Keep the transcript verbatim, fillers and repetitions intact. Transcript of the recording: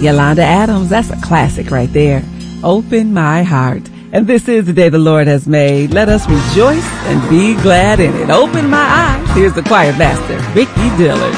Yolanda Adams, that's a classic right there. Open my heart. And this is the day the Lord has made. Let us rejoice and be glad in it. Open my eyes. Here's the choir master, Ricky Dillard.